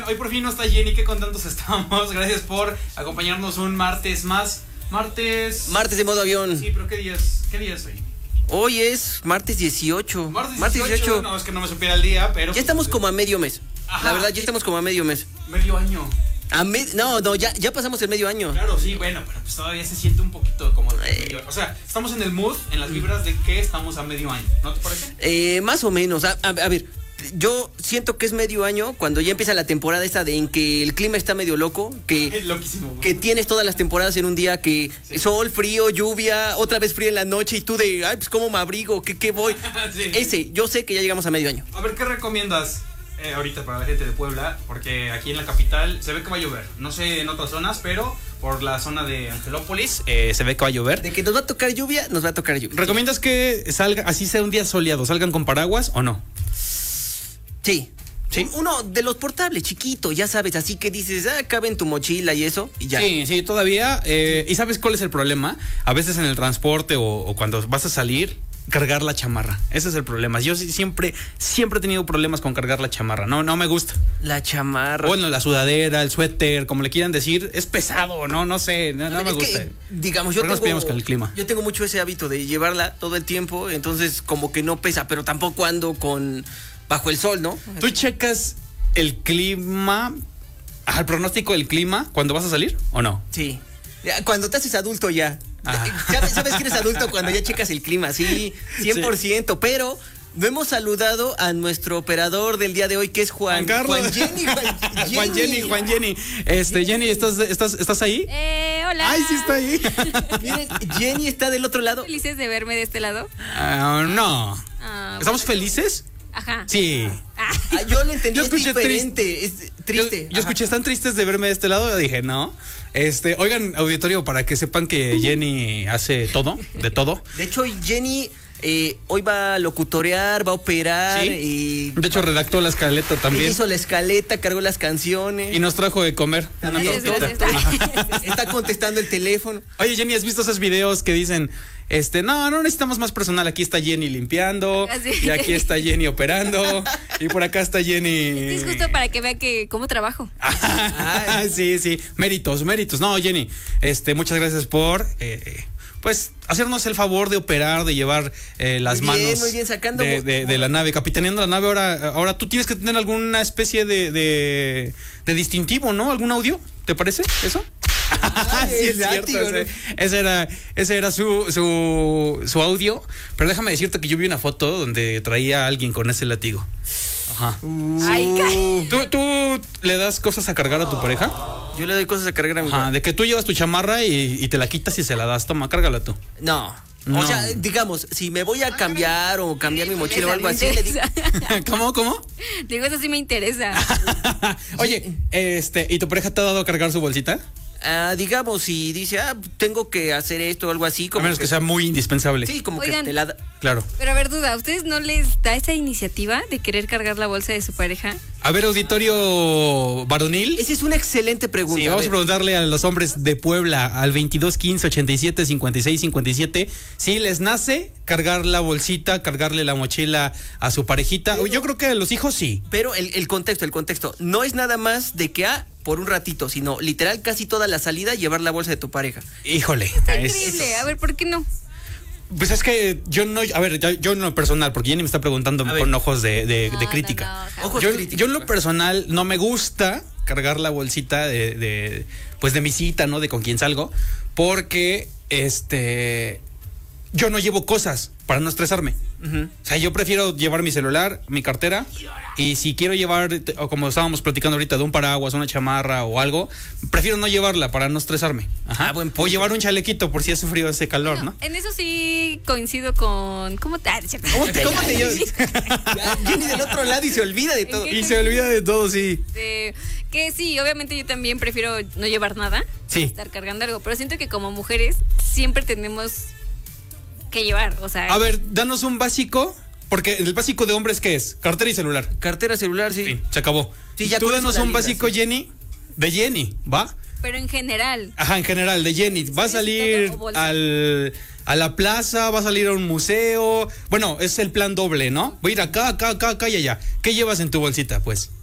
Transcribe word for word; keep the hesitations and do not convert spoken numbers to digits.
Oigan, hoy por fin no está Jenny, qué contentos estamos. Gracias por acompañarnos un martes más. Martes... Martes de modo avión. Sí, pero ¿qué día es? ¿Qué día es hoy? Hoy es martes dieciocho. Martes dieciocho. Martes dieciocho. No, es que no me supiera el día, pero... Ya estamos pues, como a medio mes. Ajá, la verdad, ya estamos como a medio mes. Medio año. A me... No, no, ya, ya pasamos el medio año. Claro, sí, bueno, pero pues todavía se siente un poquito como... Eh... O sea, estamos en el mood, en las vibras de que estamos a medio año, ¿no te parece? Eh, más o menos. A, a, a ver, yo siento que es medio año cuando ya empieza la temporada esta de en que el clima está medio loco, que, es loquísimo, que tienes todas las temporadas en un día, que sí. Sol, frío, lluvia, otra vez frío en la noche y tú de, ay, pues cómo me abrigo, ¿qué, qué voy? Sí. Ese, yo sé que ya llegamos a medio año. A ver, ¿qué recomiendas eh, ahorita para la gente de Puebla? Porque aquí en la capital se ve que va a llover, no sé en otras zonas, pero por la zona de Angelópolis eh, se ve que va a llover. De que nos va a tocar lluvia, nos va a tocar lluvia. ¿Recomiendas que salga, así sea un día soleado, salgan con paraguas o no? Sí. ¿Sí? Uno de los portables, chiquito, ya sabes, así que dices, ah, cabe en tu mochila y eso, y ya. Sí, sí, todavía. Eh, ¿Y sabes cuál es el problema? A veces en el transporte o, o cuando vas a salir, cargar la chamarra. Ese es el problema. Yo siempre, siempre he tenido problemas con cargar la chamarra. No, no me gusta. La chamarra. Bueno, la sudadera, el suéter, como le quieran decir, es pesado, no, no sé, no, no me gusta. Que, digamos, yo tengo, nos pillamos con el clima. Yo tengo mucho ese hábito de llevarla todo el tiempo, entonces como que no pesa, pero tampoco ando con bajo el sol, ¿no? ¿Tú checas el clima, el pronóstico del clima cuando vas a salir o no? Sí. Cuando te haces adulto ya. ¿Sabes, ¿Sabes que eres adulto cuando ya checas el clima? Sí, cien por ciento. Sí. Pero no hemos saludado a nuestro operador del día de hoy, que es Juan, Juan Carlos. Juan Jenny. Juan Jenny. Juan Jenny, Juan Jenny. Este, Jenny, ¿estás, estás, ¿estás ahí? Eh, hola. Ay, sí está ahí. Miren, Jenny está del otro lado. ¿Felices de verme de este lado? Uh, no. Uh, ¿Estamos bueno, felices? Ajá. Sí. Ah. Ah, yo lo entendí, yo escuché es diferente, triste. es triste. Yo, yo escuché, ¿están tristes de verme de este lado? Yo dije, no. Este, oigan, auditorio, para que sepan que Jenny hace todo, de todo. De hecho, Jenny eh, hoy va a locutorear, va a operar. ¿Sí? Y de hecho, redactó la escaleta también. Hizo la escaleta, cargó las canciones. Y nos trajo de comer. También una está, está contestando el teléfono. Oye, Jenny, ¿has visto esos videos que dicen... Este, no, no necesitamos más personal. Aquí está Jenny limpiando. Así. Y aquí está Jenny operando. Y por acá está Jenny. Es justo para que vea que cómo trabajo. Ah, sí, sí. Méritos, méritos. No, Jenny, este, muchas gracias por eh, pues hacernos el favor de operar, de llevar eh, las muy bien, manos muy bien, sacando de, de, de la nave, capitaneando la nave. Ahora, ahora tú tienes que tener alguna especie de, de, de distintivo, ¿no? ¿Algún audio? ¿Te parece eso? Ah, sí, es cierto, ese, ese era, ese era su, su, su audio. Pero déjame decirte que yo vi una foto donde traía a alguien con ese látigo. Ajá. Uh. Ay, ¿Tú, ¿Tú le das cosas a cargar a tu pareja? Yo le doy cosas a cargar a mi Ajá, de que tú llevas tu chamarra y, y te la quitas y se la das. Toma, cárgala tú. No. No. O sea, digamos, si me voy a cambiar o cambiar mi mochila o algo así, le digo. ¿Cómo, cómo? Digo, eso sí me interesa. Oye, este, ¿y tu pareja te ha dado a cargar su bolsita? Ah, digamos, si dice, ah, tengo que hacer esto o algo así. Como a menos que, que sea muy indispensable. Sí, como Oigan, que te la da. Claro. Pero a ver, duda, ¿a ustedes no les da esa iniciativa de querer cargar la bolsa de su pareja? A ver, auditorio varonil. Esa es una excelente pregunta. Sí, vamos a, a preguntarle a los hombres de Puebla al veintidós quince ochenta y siete cincuenta y seis cincuenta y siete si les nace cargar la bolsita, cargarle la mochila a su parejita. Pero, yo creo que a los hijos sí. Pero el, el contexto, el contexto, no es nada más de que ah, por un ratito, sino literal casi toda la salida llevar la bolsa de tu pareja. Híjole. Está es, increíble, a ver, ¿por qué no? Pues es que yo no, a ver, yo, yo en lo personal, porque Jenny me está preguntando con ojos de, de, no, de crítica. No, no, ojos yo, críticos. Yo en lo personal no me gusta cargar la bolsita de, de, pues de mi cita, ¿no? De con quién salgo, porque este, yo no llevo cosas para no estresarme. Uh-huh. O sea, yo prefiero llevar mi celular, mi cartera, y si quiero llevar, o como estábamos platicando ahorita, de un paraguas, una chamarra o algo, prefiero no llevarla para no estresarme. Ajá. Ah, buen o llevar un chalequito por si hace frío, hace calor, ¿no? ¿no? En eso sí coincido con... ¿Cómo te, ¿Cómo te, ¿Cómo te llamas? Jenny del otro lado y se olvida de todo. Y se olvida de todo, sí. Eh, que sí, obviamente yo también prefiero no llevar nada, sí. estar cargando algo, pero siento que como mujeres siempre tenemos que llevar, o sea... A ver, danos un básico, porque el básico de hombres, ¿qué es? Cartera y celular. Cartera, celular, sí. Sí, se acabó. Sí, ya tú danos un liga, básico, sí. Jenny, de Jenny, ¿va? Pero en general. Ajá, en general, de Jenny. Va a salir al, a la plaza, va a salir a un museo. Bueno, es el plan doble, ¿no? Voy a ir acá, acá, acá, acá y allá. ¿Qué llevas en tu bolsita, pues?